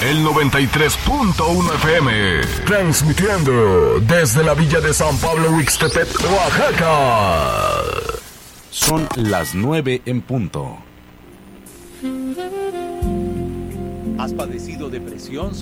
El 93.1 FM. Transmitiendo desde la villa de San Pablo Huixtepec, Oaxaca. Son las 9 en punto. ¿Has padecido depresión,